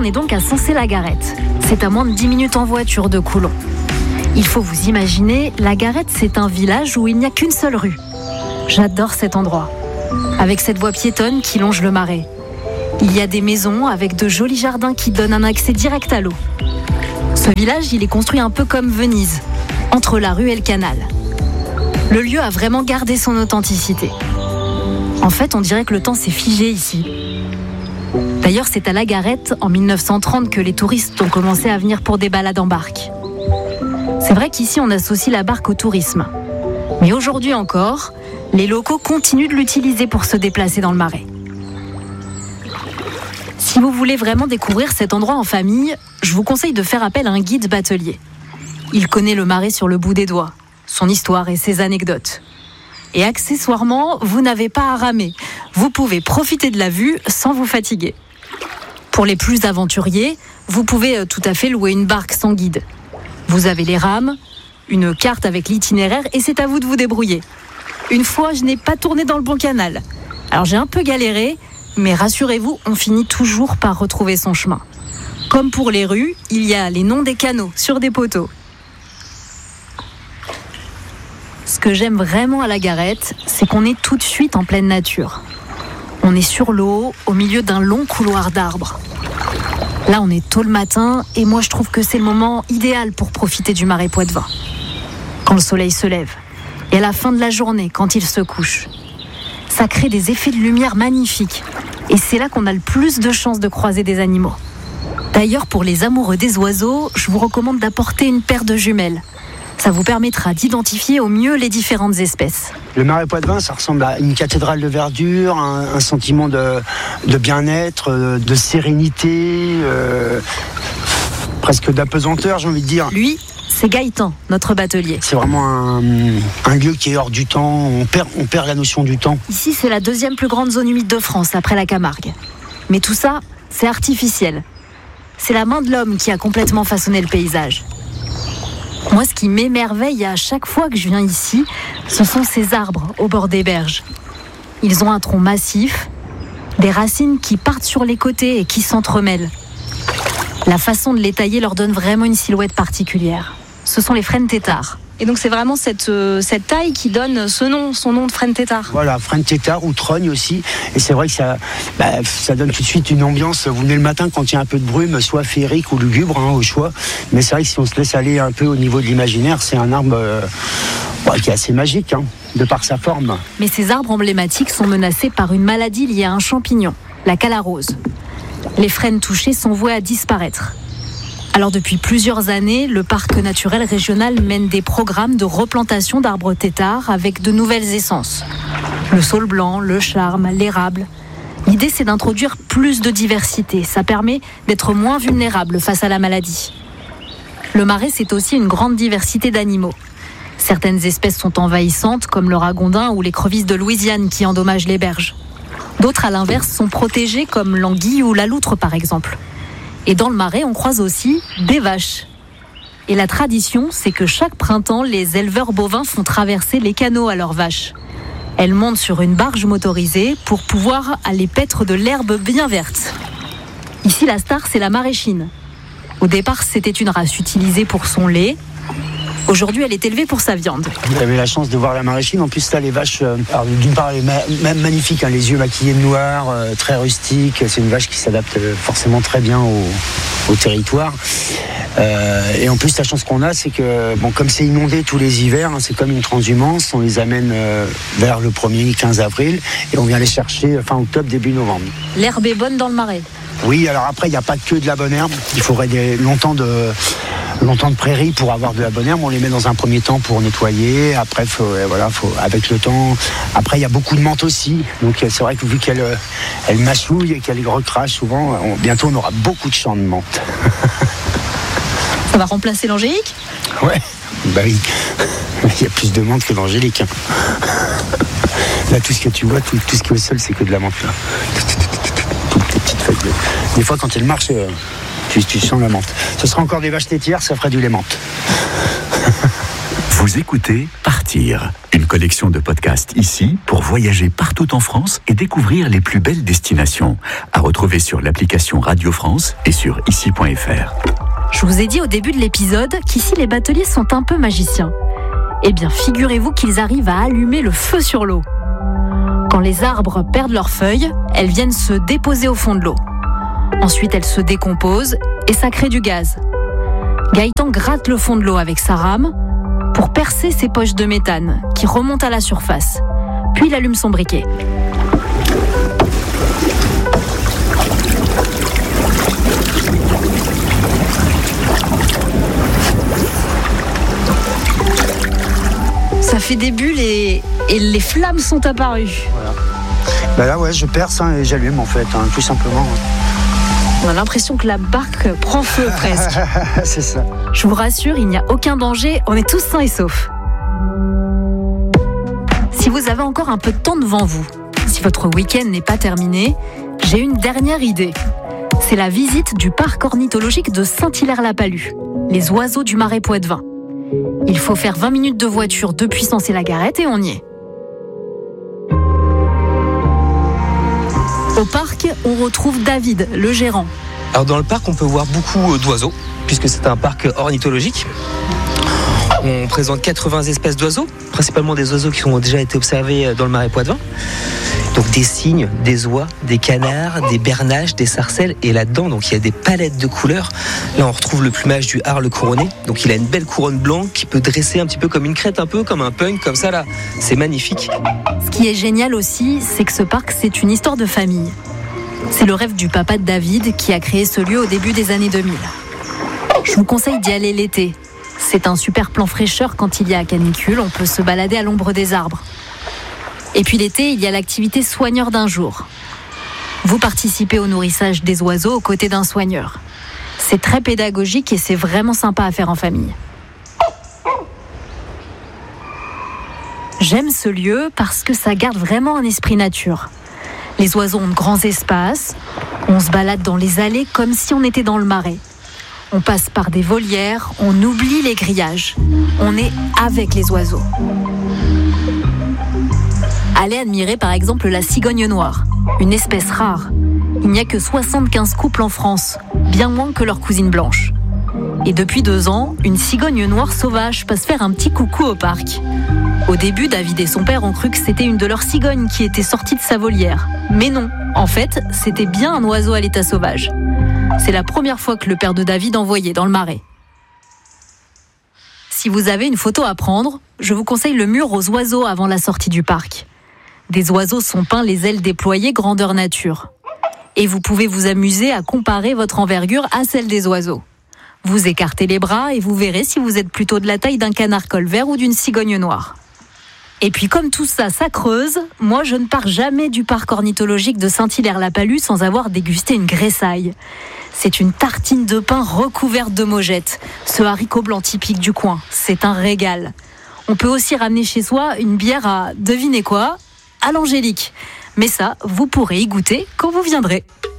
on est donc à Sensé-la-Garette. C'est à moins de 10 minutes en voiture de Coulon. Il faut vous imaginer, La Garette, c'est un village où il n'y a qu'une seule rue. J'adore cet endroit, avec cette voie piétonne qui longe le marais. Il y a des maisons avec de jolis jardins qui donnent un accès direct à l'eau. Ce village, il est construit un peu comme Venise, entre la rue et le canal. Le lieu a vraiment gardé son authenticité. En fait, on dirait que le temps s'est figé ici. D'ailleurs, c'est à La Garette, en 1930, que les touristes ont commencé à venir pour des balades en barque. C'est vrai qu'ici, on associe la barque au tourisme. Mais aujourd'hui encore, les locaux continuent de l'utiliser pour se déplacer dans le marais. Si vous voulez vraiment découvrir cet endroit en famille, je vous conseille de faire appel à un guide batelier. Il connaît le marais sur le bout des doigts, son histoire et ses anecdotes. Et accessoirement, vous n'avez pas à ramer. Vous pouvez profiter de la vue sans vous fatiguer. Pour les plus aventuriers, vous pouvez tout à fait louer une barque sans guide. Vous avez les rames, une carte avec l'itinéraire et c'est à vous de vous débrouiller. Une fois, je n'ai pas tourné dans le bon canal. Alors j'ai un peu galéré, mais rassurez-vous, on finit toujours par retrouver son chemin. Comme pour les rues, il y a les noms des canaux sur des poteaux. Ce que j'aime vraiment à La Garette, c'est qu'on est tout de suite en pleine nature. On est sur l'eau, au milieu d'un long couloir d'arbres. Là, on est tôt le matin et moi, je trouve que c'est le moment idéal pour profiter du marais Poitevin. Quand le soleil se lève et à la fin de la journée, quand il se couche. Ça crée des effets de lumière magnifiques et c'est là qu'on a le plus de chances de croiser des animaux. D'ailleurs, pour les amoureux des oiseaux, je vous recommande d'apporter une paire de jumelles. Ça vous permettra d'identifier au mieux les différentes espèces. Le marais Poitevin, ça ressemble à une cathédrale de verdure, un sentiment de bien-être, de sérénité, presque d'apesanteur, j'ai envie de dire. Lui, c'est Gaëtan, notre batelier. C'est vraiment un lieu qui est hors du temps, on perd la notion du temps. Ici, c'est la deuxième plus grande zone humide de France, après la Camargue. Mais tout ça, c'est artificiel. C'est la main de l'homme qui a complètement façonné le paysage. Moi, ce qui m'émerveille à chaque fois que je viens ici, ce sont ces arbres au bord des berges. Ils ont un tronc massif, des racines qui partent sur les côtés et qui s'entremêlent. La façon de les tailler leur donne vraiment une silhouette particulière. Ce sont les frênes têtards. Et donc c'est vraiment cette taille qui donne son nom de frêne tétard. Voilà, frêne tétard ou trogne aussi. Et c'est vrai que ça donne tout de suite une ambiance. Vous venez le matin quand il y a un peu de brume, soit féerique ou lugubre, au choix. Mais c'est vrai que si on se laisse aller un peu au niveau de l'imaginaire, c'est un arbre qui est assez magique, de par sa forme. Mais ces arbres emblématiques sont menacés par une maladie liée à un champignon, la calarose. Les frênes touchées sont vouées à disparaître. Alors depuis plusieurs années, le parc naturel régional mène des programmes de replantation d'arbres têtards avec de nouvelles essences. Le saule blanc, le charme, l'érable. L'idée, c'est d'introduire plus de diversité. Ça permet d'être moins vulnérable face à la maladie. Le marais, c'est aussi une grande diversité d'animaux. Certaines espèces sont envahissantes, comme le ragondin ou l'écrevisse de Louisiane qui endommagent les berges. D'autres, à l'inverse, sont protégées, comme l'anguille ou la loutre, par exemple. Et dans le marais, on croise aussi des vaches. Et la tradition, c'est que chaque printemps, les éleveurs bovins font traverser les canaux à leurs vaches. Elles montent sur une barge motorisée pour pouvoir aller paître de l'herbe bien verte. Ici, la star, c'est la maraîchine. Au départ, c'était une race utilisée pour son lait. Aujourd'hui, elle est élevée pour sa viande. Vous avez la chance de voir la maraîchine. En plus, là, les vaches, d'une part, elle est magnifique, les yeux maquillés de noir, très rustique. C'est une vache qui s'adapte forcément très bien au territoire. Et en plus, la chance qu'on a, c'est que, comme c'est inondé tous les hivers, c'est comme une transhumance. On les amène vers le 1er 15 avril et on vient les chercher fin octobre, début novembre. L'herbe est bonne dans le marais. Oui, alors après, il n'y a pas que de la bonne herbe. Il faudrait longtemps de prairie pour avoir de la bonne herbe. On les met dans un premier temps pour nettoyer. Après, faut avec le temps. Après, il y a beaucoup de menthe aussi. Donc, c'est vrai que vu qu'elle mâchouille et qu'elle recrache souvent, bientôt, on aura beaucoup de champs de menthe. Ça va remplacer l'angélique ? Ouais, bah oui. Il y a plus de menthe que d'angélique. Là, tout ce que tu vois, tout ce qui est au sol, c'est que de la menthe. Là. Toutes les petites feuilles. Des fois, quand elle marche, tu sens la menthe. Ce sera encore des vaches laitières, ça ferait du lait menthe. Vous écoutez Partir, une collection de podcasts ici pour voyager partout en France et découvrir les plus belles destinations. À retrouver sur l'application Radio France et sur ici.fr. Je vous ai dit au début de l'épisode qu'ici les bateliers sont un peu magiciens. Eh bien, figurez-vous qu'ils arrivent à allumer le feu sur l'eau. Quand les arbres perdent leurs feuilles, elles viennent se déposer au fond de l'eau. Ensuite, elles se décomposent et ça crée du gaz. Gaëtan gratte le fond de l'eau avec sa rame pour percer ses poches de méthane qui remontent à la surface. Puis il allume son briquet. Ça fait des bulles et les flammes sont apparues. Voilà. Bah là, ouais, je perce et j'allume en fait, tout simplement. On a l'impression que la barque prend feu presque. C'est ça. Je vous rassure, il n'y a aucun danger, on est tous sains et saufs. Si vous avez encore un peu de temps devant vous, si votre week-end n'est pas terminé, j'ai une dernière idée. C'est la visite du parc ornithologique de Saint-Hilaire-la-Palud, les oiseaux du Marais Poitevin. Il faut faire 20 minutes de voiture depuis Sensé-la-Garette et on y est. Au parc, on retrouve David, le gérant. Alors dans le parc, on peut voir beaucoup d'oiseaux, puisque c'est un parc ornithologique. On présente 80 espèces d'oiseaux, principalement des oiseaux qui ont déjà été observés dans le Marais Poitevin. Donc des cygnes, des oies, des canards, des bernaches, des sarcelles. Et là-dedans, donc, il y a des palettes de couleurs. Là, on retrouve le plumage du Harle couronné. Donc il a une belle couronne blanche qui peut dresser un petit peu comme une crête, un peu comme un punk, comme ça là. C'est magnifique. Ce qui est génial aussi, c'est que ce parc, c'est une histoire de famille. C'est le rêve du papa de David qui a créé ce lieu au début des années 2000. Je vous conseille d'y aller l'été. C'est un super plan fraîcheur quand il y a canicule, on peut se balader à l'ombre des arbres. Et puis l'été, il y a l'activité soigneur d'un jour. Vous participez au nourrissage des oiseaux aux côtés d'un soigneur. C'est très pédagogique et c'est vraiment sympa à faire en famille. J'aime ce lieu parce que ça garde vraiment un esprit nature. Les oiseaux ont de grands espaces, on se balade dans les allées comme si on était dans le marais. On passe par des volières, on oublie les grillages. On est avec les oiseaux. Allez admirer par exemple la cigogne noire, une espèce rare. Il n'y a que 75 couples en France, bien moins que leur cousine blanche. Et depuis 2 ans, une cigogne noire sauvage passe faire un petit coucou au parc. Au début, David et son père ont cru que c'était une de leurs cigognes qui était sortie de sa volière. Mais non, en fait, c'était bien un oiseau à l'état sauvage. C'est la première fois que le père de David en voyait dans le Marais. Si vous avez une photo à prendre, je vous conseille le mur aux oiseaux avant la sortie du parc. Des oiseaux sont peints les ailes déployées grandeur nature. Et vous pouvez vous amuser à comparer votre envergure à celle des oiseaux. Vous écartez les bras et vous verrez si vous êtes plutôt de la taille d'un canard colvert ou d'une cigogne noire. Et puis comme tout ça, ça creuse, moi je ne pars jamais du parc ornithologique de Saint-Hilaire-la-Palud sans avoir dégusté une gressaille. C'est une tartine de pain recouverte de mogettes, ce haricot blanc typique du coin. C'est un régal. On peut aussi ramener chez soi une bière à, devinez quoi, à l'Angélique. Mais ça, vous pourrez y goûter quand vous viendrez.